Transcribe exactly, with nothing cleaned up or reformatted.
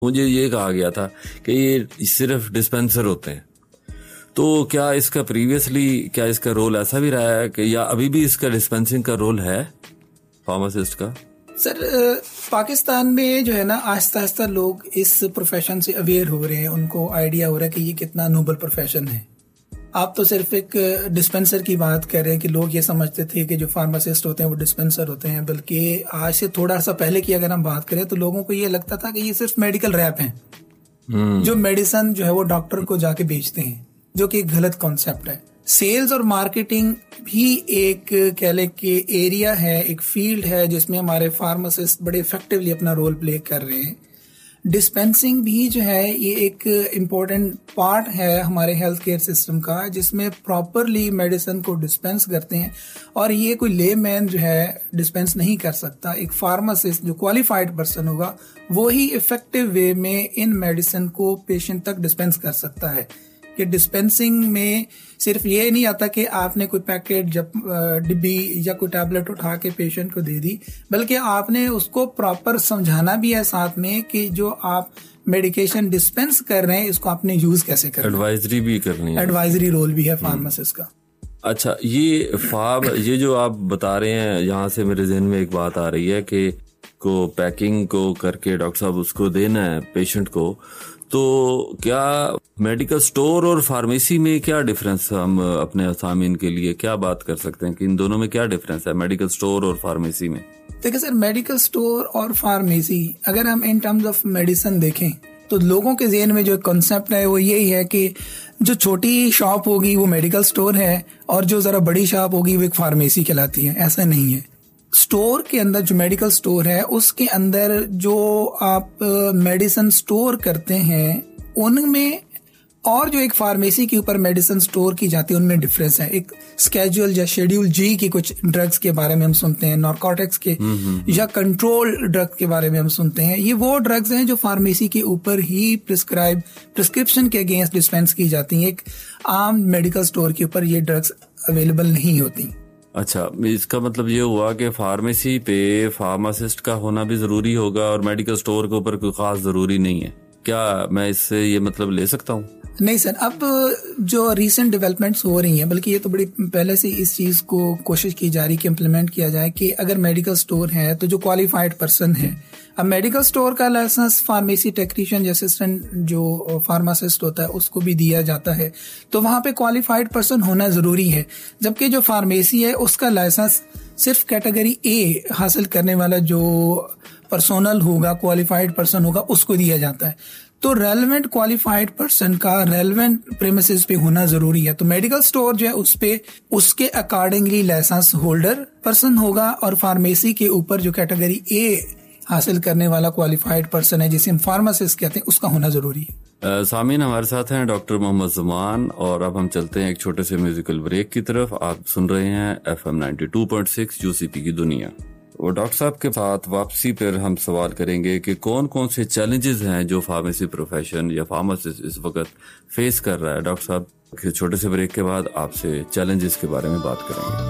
मुझे ये कहा गया था कि ये सिर्फ डिस्पेंसर होते हैं, तो क्या इसका प्रीवियसली क्या इसका रोल ऐसा भी रहा है कि या अभी भी इसका डिस्पेंसिंग का रोल है फार्मासिस्ट का? सर, पाकिस्तान में जो है ना, आहिस्ता आहिस्ता लोग इस प्रोफेशन से अवेयर हो रहे हैं, उनको आइडिया हो रहा है कि ये कितना नोबल प्रोफेशन है। आप तो सिर्फ एक डिस्पेंसर की बात कर रहे हैं कि लोग ये समझते थे कि जो फार्मासिस्ट होते हैं वो डिस्पेंसर होते हैं, बल्कि आज से थोड़ा सा पहले की अगर हम बात करें तो लोगों को ये लगता था कि ये सिर्फ मेडिकल रैप हैं, hmm. जो मेडिसिन जो है वो डॉक्टर को जाके बेचते हैं, जो कि एक गलत कॉन्सेप्ट है। सेल्स और मार्केटिंग भी एक कह ले कि एरिया है, एक फील्ड है जिसमें हमारे फार्मासिस्ट बड़े इफेक्टिवली अपना रोल प्ले कर रहे हैं। डिस्पेंसिंग भी जो है ये एक इम्पोर्टेंट पार्ट है हमारे हेल्थ केयर सिस्टम का, जिसमें प्रॉपरली मेडिसिन को डिस्पेंस करते हैं, और ये कोई लेमैन जो है डिस्पेंस नहीं कर सकता। एक फार्मासिस्ट जो क्वालिफाइड पर्सन होगा वो ही इफेक्टिव वे में इन मेडिसिन को पेशेंट तक डिस्पेंस कर सकता है। कि डिस्पेंसिंग में सिर्फ ये नहीं आता कि आपने कोई पैकेट जब डिब्बी या कोई टैबलेट उठा के पेशेंट को दे दी, बल्कि आपने उसको प्रॉपर समझाना भी है साथ में कि जो आप मेडिकेशन डिस्पेंस कर रहे हैं इसको आपने यूज कैसे करना है। एडवाइजरी भी करनी है, एडवाइजरी रोल भी है फार्मासिस्ट का। अच्छा, ये फार्म ये जो आप बता रहे हैं, यहाँ से मेरे ज़हन में एक बात आ रही है कि को पैकिंग को करके डॉक्टर साहब उसको देना है पेशेंट को, तो क्या मेडिकल स्टोर और फार्मेसी में क्या डिफरेंस, हम अपने असामीन के लिए क्या बात कर सकते हैं कि इन दोनों में क्या डिफरेंस है मेडिकल स्टोर और फार्मेसी में? देखिए सर, मेडिकल स्टोर और फार्मेसी अगर हम इन टर्म्स ऑफ मेडिसिन देखें तो लोगों के ज़हन में जो कॉन्सेप्ट है वो यही है कि जो छोटी शॉप होगी वो मेडिकल स्टोर है और जो जरा बड़ी शॉप होगी वो एक फार्मेसी कहलाती है। ऐसा नहीं है। स्टोर के अंदर जो मेडिकल स्टोर है उसके अंदर जो आप मेडिसिन स्टोर करते हैं उनमें और जो एक फार्मेसी के ऊपर मेडिसिन स्टोर की जाती है उनमें डिफरेंस है। एक स्केड्यूल या शेड्यूल जी की कुछ ड्रग्स के बारे में हम सुनते हैं, नारकोटिक्स के या कंट्रोल ड्रग्स के बारे में हम सुनते हैं। ये वो ड्रग्स हैं जो फार्मेसी के ऊपर ही प्रिस्क्राइब प्रिस्क्रिप्शन के अगेंस्ट डिस्पेंस की जाती हैं। एक आम मेडिकल स्टोर के ऊपर ये ड्रग्स अवेलेबल नहीं होती। अच्छा, इसका मतलब ये हुआ कि फार्मेसी पे फार्मासिस्ट का होना भी जरूरी होगा और मेडिकल स्टोर के ऊपर कोई खास जरूरी नहीं है। क्या मैं इससे ये मतलब ले सकता हूँ? नहीं सर, अब जो रीसेंट डेवलपमेंट्स हो रही हैं, बल्कि ये तो बड़ी पहले से इस चीज को कोशिश की जा रही कि इम्प्लीमेंट किया जाए कि अगर मेडिकल स्टोर है तो जो क्वालिफाइड पर्सन है, अब मेडिकल स्टोर का लाइसेंस फार्मेसी टेक्नीशियन या असिस्टेंट जो फार्मासिस्ट होता है उसको भी दिया जाता है, तो वहां पे क्वालिफाइड पर्सन होना जरूरी है। जबकि जो फार्मेसी है उसका लाइसेंस सिर्फ कैटेगरी ए हासिल करने वाला जो पर्सोनल होगा, क्वालिफाइड पर्सन होगा, उसको दिया जाता है। तो रेलेवेंट क्वालिफाइड पर्सन का रेलेवेंट प्रेमिसेस पे होना जरूरी है। तो मेडिकल स्टोर जो है उस पे उसके अकॉर्डिंगली लाइसेंस होल्डर पर्सन होगा और फार्मेसी के ऊपर जो कैटेगरी ए हासिल करने वाला क्वालिफाइड पर्सन है जिसे हम फार्मासिस्ट कहते हैं उसका होना जरूरी है। सामीन, हमारे साथ हैं डॉक्टर मोहम्मद ज़मान और अब हम चलते हैं एक छोटे से म्यूजिकल ब्रेक की तरफ। आप सुन रहे हैं F M ninety two point six UCP की दुनिया। और डॉक्टर साहब के साथ वापसी पर हम सवाल करेंगे कि कौन कौन से चैलेंजेस हैं जो फार्मेसी प्रोफेशन या फार्मासिस्ट इस वक्त फेस कर रहा है। डॉक्टर साहब के छोटे से ब्रेक के बाद आपसे चैलेंजेस के बारे में बात करेंगे।